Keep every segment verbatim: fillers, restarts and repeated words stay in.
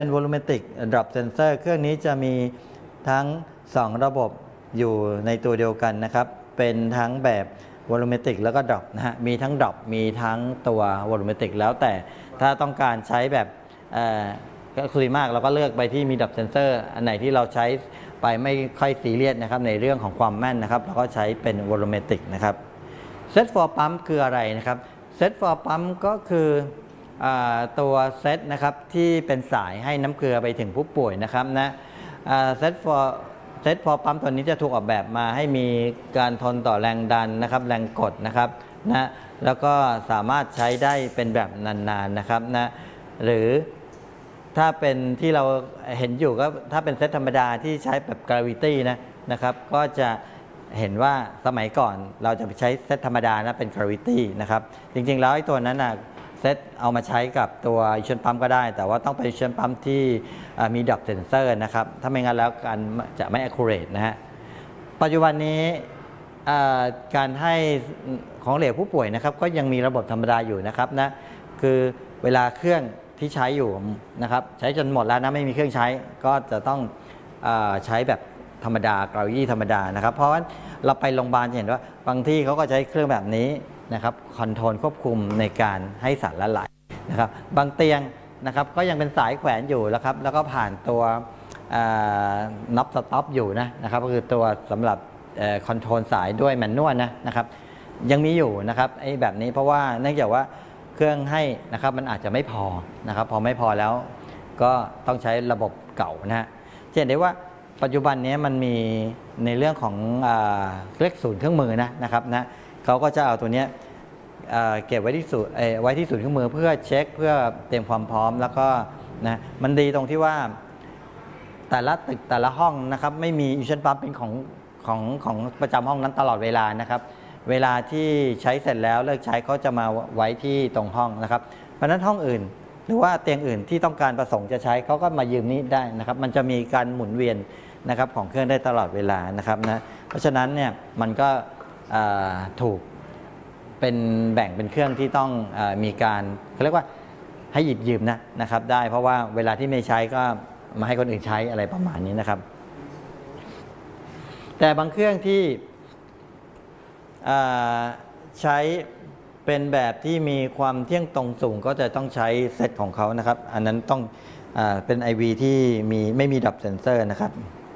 เป็น volumetric drop sensor เครื่องนี้จะมีทั้งสองระบบอยู่ในตัวเดียวกันนะครับเป็นทั้งแบบ volumetric แล้วก็ drop นะฮะมีทั้ง drop มีทั้งตัว volumetric แล้วแต่ถ้าต้องการใช้แบบก็คุยมากเราก็เลือกไปที่มี drop sensor อันไหนที่เราใช้ไปไม่ค่อยซีเรียสนะครับในเรื่องของความแม่นนะครับเราก็ใช้เป็น volumetric นะครับ set for pump คืออะไรนะครับ set for pump ก็คือตัวเซตนะครับที่เป็นสายให้น้ำเกลือไปถึงผู้ป่วยนะครับนะเซต for เซต for pump ตัวนี้จะถูกออกแบบมาให้มีการทนต่อแรงดันนะครับแรงกดนะครับนะแล้วก็สามารถใช้ได้เป็นแบบนานๆนะครับนะหรือถ้าเป็นที่เราเห็นอยู่ก็ถ้าเป็นเซตธรรมดาที่ใช้แบบ gravity นะนะครับก็จะเห็นว่าสมัยก่อนเราจะไปใช้เซตธรรมดานะเป็น gravity นะครับจริงๆแล้วไอ้ตัวนั้นนะเซตเอามาใช้กับตัวอิชันปั๊มก็ได้แต่ว่าต้องเป็นอิชันปั๊มที่มีดับเซนเซอร์นะครับถ้าไม่งั้นแล้วการจะไม่ accurate นะฮะปัจจุบันนี้การให้ของเหลวผู้ป่วยนะครับก็ยังมีระบบธรรมดาอยู่นะครับนะคือเวลาเครื่องที่ใช้อยู่นะครับใช้จนหมดแล้วนะไม่มีเครื่องใช้ก็จะต้องใช้แบบธรรมดากราวี่ธรรมดานะครับเพราะว่าเราไปโรงพยาบาลจะเห็นว่าบางที่เขาก็ใช้เครื่องแบบนี้นะครับคอนโทรลควบคุมในการให้สารละลายนะครับบางเตียงนะครับก็ยังเป็นสายแขวนอยู่แล้วครับแล้วก็ผ่านตัวน็อปสต็อปอยู่นะนะครับก็คือตัวสำหรับคอนโทรลสายด้วยแมนนวลนะนะครับยังมีอยู่นะครับไอ้แบบนี้เพราะว่าเนื่องจากว่าเครื่องให้นะครับมันอาจจะไม่พอนะครับพอไม่พอแล้วก็ต้องใช้ระบบเก่านะฮะเช่นได้ว่าปัจจุบันนี้มันมีในเรื่องของเลขศูนย์เครื่องมือนะนะครับนะเขาก็จะเอาตัวนี้เก็บไว้ที่ศูนย์ไว้ที่ศูนย์เครื่องมือเพื่อเช็คเพื่อเตรียมความพร้อมแล้วก็นะมันดีตรงที่ว่าแต่ละตึกแต่ละห้องนะครับไม่มีอิชันปั๊มเป็นของของของประจำห้องนั้นตลอดเวลานะครับเวลาที่ใช้เสร็จแล้วเลิกใช้เขาจะมาไว้ที่ตรงห้องนะครับเพราะนั้นห้องอื่นหรือว่าเตียงอื่นที่ต้องการประสงค์จะใช้เขาก็มายืมนี้ได้นะครับมันจะมีการหมุนเวียนนะครับของเครื่องได้ตลอดเวลานะครับนะเพราะฉะนั้นเนี่ยมันก็ถูกเป็นแบ่งเป็นเครื่องที่ต้องอมีการเขาเรียกว่าให้หยิบยืมนะนะครับได้เพราะว่าเวลาที่ไม่ใช้ก็มาให้คนอื่นใช้อะไรประมาณนี้นะครับแต่บางเครื่องที่ใช้เป็นแบบที่มีความเที่ยงตรงสูงก็จะต้องใช้เซตของเขานะครับอันนั้นต้องอเป็น ไอ วี ที่มีไม่มีดับเซนเซอร์นะครับ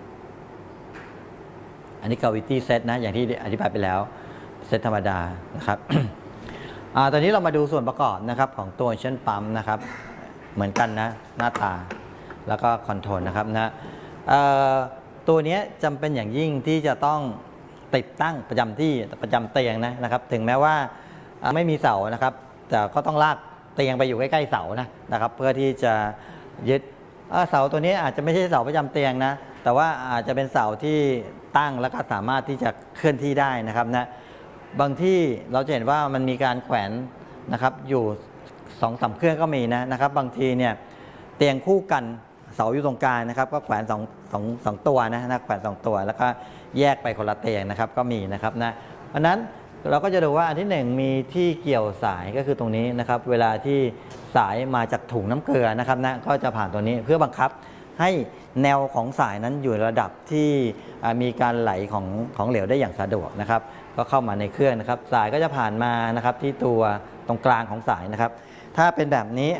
อันนี้ gravity set นะอย่างที่อธิบายไปแล้วเซตธรรมดานะครับ ตอนนี้เรามาดูส่วนประกอบนะครับของตัวอิชันปั๊มนะครับเหมือนกันนะหน้าตาแล้วก็คอนโทรลนะครับนะตัวนี้จำเป็นอย่างยิ่งที่จะต้องติดตั้งประจำที่ประจำเตียงนะนะครับถึงแม้ว่าไม่มีเสานะครับแต่ก็ต้องลากเตียงไปอยู่ใกล้ๆเสานะนะครับเพื่อที่จะยึดเสาตัวนี้อาจจะไม่ใช่เสาประจำเตียงนะแต่ว่าอาจจะเป็นเสาที่ตั้งแล้วก็สามารถที่จะเคลื่อนที่ได้นะครับนะบางที่เราจะเห็นว่ามันมีการแขวนนะครับอยู่สองสามเครื่องก็มีนะนะครับบางทีเนี่ยเตียงคู่กันเสาอยู่ตรงกลางนะครับก็แขวนสองสองสองตัวนะนะแขวนสองตัวแล้วก็แยกไปคนละเตียงนะครับก็มีนะครับนะเพราะนั้นเราก็จะดูว่าอันที่หนึ่งมีที่เกี่ยวสายก็คือตรงนี้นะครับเวลาที่สายมาจากถุงน้ำเกลือนะครับนะก็จะผ่านตัวนี้เพื่อบังคับให้แนวของสายนั้นอยู่ระดับที่มีการไหลของของเหลวได้อย่างสะดวกนะครับก็เข้ามาในเครื่องนะครับสายก็จะผ่านมานะครับที่ตัวตรงกลางของสายนะครับถ้าเป็นแบบนี้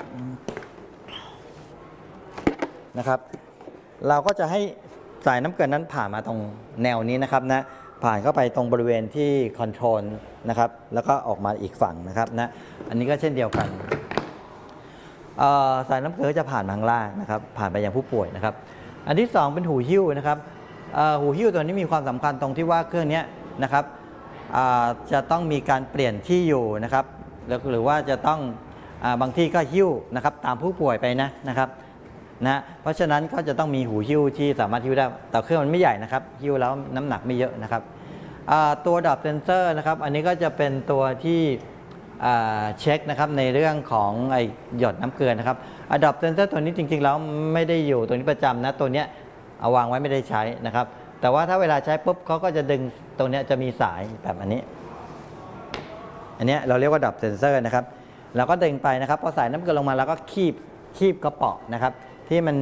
นะครับเราก็จะให้สายน้ำเกลือนั้นผ่านมาตรงแนวนี้นะครับนะผ่านเข้าไปตรงบริเวณที่คอนโทรลนะครับแล้วก็ออกมาอีกฝั่งนะครับนะอันนี้ก็เช่นเดียวกันสายน้ำเกลือจะผ่านทางล่างนะครับผ่านไปยังผู้ป่วยนะครับอันที่สองเป็นหูหิ้วนะครับหูหิ้วตัวนี้มีความสำคัญตรงที่ว่าเครื่องนี้นะครับจะต้องมีการเปลี่ยนที่อยู่นะครับหรือว่าจะต้องบางที่ก็หิ้วนะครับตามผู้ป่วยไปนะนะครับนะเพราะฉะนั้นก็จะต้องมีหูหิ้วที่สามารถหิ้วได้แต่เครื่องมันไม่ใหญ่นะครับหิ้วแล้วน้ำหนักไม่เยอะนะครับตัวดับเซนเซอร์นะครับอันนี้ก็จะเป็นตัวที่เช็คนะครับในเรื่องของไอหยดน้ำเกลือนะครับดับเซนเซอร์ตัวนี้จริงๆแล้วไม่ได้อยู่ตัวนี้ประจำนะตัวนี้เอาวางไว้ไม่ได้ใช้นะครับแต่ว่าถ้าเวลาใช้ปุ๊บเขาก็จะดึงตรงนี้จะมีสายแบบอันนี้อันนี้เราเรียกว่าดับเซนเซอร์นะครับเราก็ดึงไปนะครับพอสายน้ำเกลือลงมาแล้วก็คีบคีบกระเป๋านะครับที่มัน